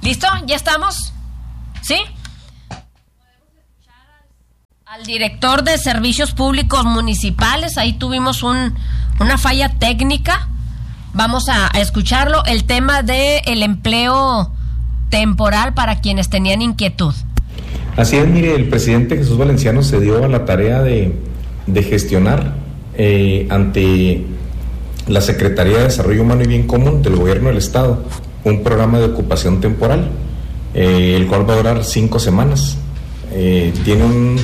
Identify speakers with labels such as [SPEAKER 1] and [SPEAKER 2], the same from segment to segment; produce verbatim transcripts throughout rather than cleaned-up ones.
[SPEAKER 1] ¿Listo? ¿Ya estamos? ¿Sí? Al director de Servicios Públicos Municipales, ahí tuvimos un, una falla técnica. Vamos a, a escucharlo, el tema de el empleo temporal para quienes tenían inquietud.
[SPEAKER 2] Así es, mire, el presidente Jesús Valenciano se dio a la tarea de, de gestionar eh, ante la Secretaría de Desarrollo Humano y Bien Común del Gobierno del Estado un programa de ocupación temporal, eh, el cual va a durar cinco semanas. Eh, tiene un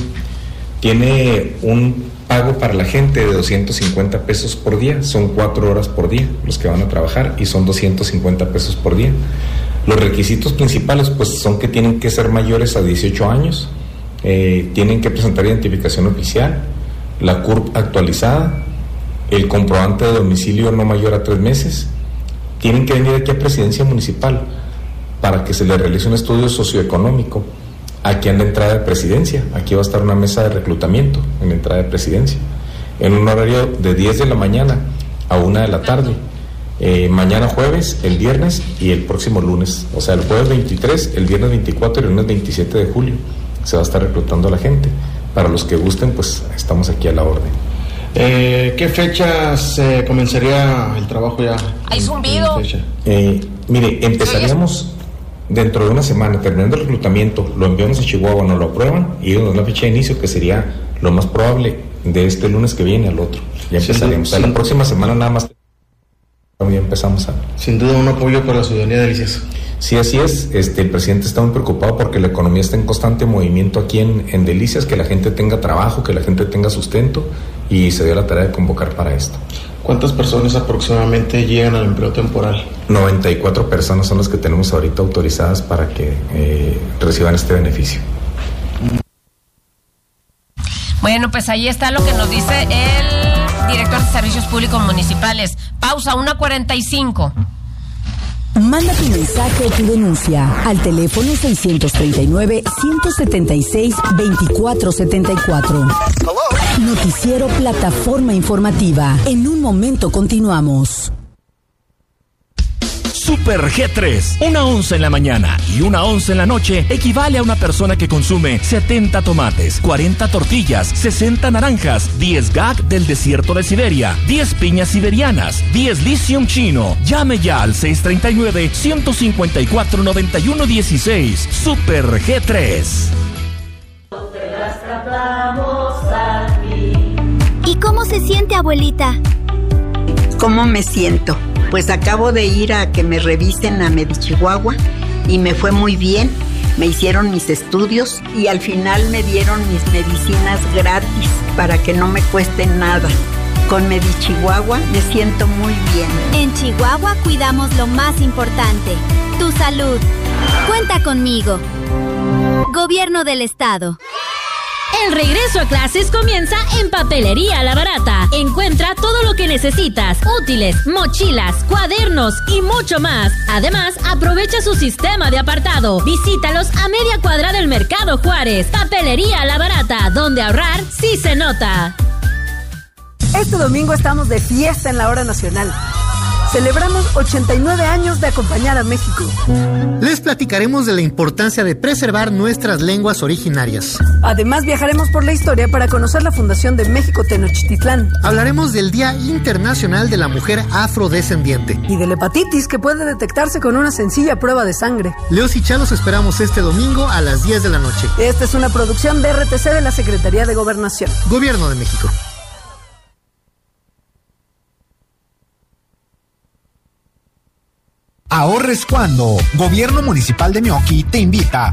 [SPEAKER 2] tiene un pago para la gente de doscientos cincuenta pesos por día, son cuatro horas por día los que van a trabajar y son doscientos cincuenta pesos por día. Los requisitos principales pues son que tienen que ser mayores a dieciocho años, eh, tienen que presentar identificación oficial, la C U R P actualizada, el comprobante de domicilio no mayor a tres meses, tienen que venir aquí a Presidencia Municipal para que se les realice un estudio socioeconómico. Aquí en la entrada de Presidencia, aquí va a estar una mesa de reclutamiento en la entrada de Presidencia, en un horario de diez de la mañana a una de la tarde, eh, mañana jueves, el viernes y el próximo lunes, o sea el jueves veintitrés, el viernes veinticuatro y el lunes veintisiete de julio, se va a estar reclutando a la gente. Para los que gusten, pues estamos aquí a la orden.
[SPEAKER 3] Eh, ¿Qué fechas eh, comenzaría el trabajo ya?
[SPEAKER 1] ¿Hay zumbido?
[SPEAKER 2] Eh, mire, empezaríamos dentro de una semana, terminando el reclutamiento, lo enviamos a Chihuahua, nos lo aprueban y nos dan la fecha de inicio, que sería lo más probable de este lunes que viene al otro. Ya empezaremos. Sí, sí. La próxima semana nada más ya empezamos a...
[SPEAKER 3] Sin duda un apoyo para la ciudadanía de Delicias.
[SPEAKER 2] Sí, así es. Este, el presidente está muy preocupado porque la economía está en constante movimiento aquí en, en Delicias, que la gente tenga trabajo, que la gente tenga sustento, y se dio la tarea de convocar para esto.
[SPEAKER 3] ¿Cuántas personas aproximadamente llegan al empleo temporal?
[SPEAKER 2] noventa y cuatro personas son las que tenemos ahorita autorizadas para que eh, reciban este beneficio.
[SPEAKER 1] Bueno, pues ahí está lo que nos dice el director de Servicios Públicos Municipales. Pausa, una cuarenta y cinco.
[SPEAKER 4] Manda tu mensaje o tu denuncia al teléfono seiscientos treinta y nueve, ciento setenta y seis, veinticuatro setenta y cuatro. Noticiero Plataforma Informativa. En un momento continuamos.
[SPEAKER 5] Super G tres. Una onza en la mañana y una onza en la noche equivale a una persona que consume setenta tomates, cuarenta tortillas, sesenta naranjas, diez gag del desierto de Siberia, diez piñas siberianas, diez lithium chino. Llame ya al seis treinta y nueve, ciento cincuenta y cuatro, noventa y uno dieciséis. Super G tres.
[SPEAKER 6] ¿Y cómo se siente, abuelita?
[SPEAKER 7] ¿Cómo me siento? Pues acabo de ir a que me revisen a Medichihuahua y me fue muy bien. Me hicieron mis estudios y al final me dieron mis medicinas gratis para que no me cueste nada. Con Medichihuahua me siento muy bien.
[SPEAKER 6] En Chihuahua cuidamos lo más importante, tu salud. Cuenta conmigo. Gobierno del Estado.
[SPEAKER 8] El regreso a clases comienza en Papelería La Barata. Encuentra todo lo que necesitas: útiles, mochilas, cuadernos y mucho más. Además, aprovecha su sistema de apartado. Visítalos a media cuadra del Mercado Juárez. Papelería La Barata, donde ahorrar sí se nota.
[SPEAKER 9] Este domingo estamos de fiesta en la Hora Nacional. Celebramos ochenta y nueve años de acompañar a México.
[SPEAKER 10] Les platicaremos de la importancia de preservar nuestras lenguas originarias.
[SPEAKER 9] Además, viajaremos por la historia para conocer la fundación de México Tenochtitlán.
[SPEAKER 10] Hablaremos del Día Internacional de la Mujer Afrodescendiente.
[SPEAKER 9] Y de la hepatitis, que puede detectarse con una sencilla prueba de sangre.
[SPEAKER 10] Leos y Chalos esperamos este domingo a las diez de la noche.
[SPEAKER 9] Esta es una producción de R T C de la Secretaría de Gobernación.
[SPEAKER 10] Gobierno de México.
[SPEAKER 11] Ahorres cuando. Gobierno Municipal de Meoqui te invita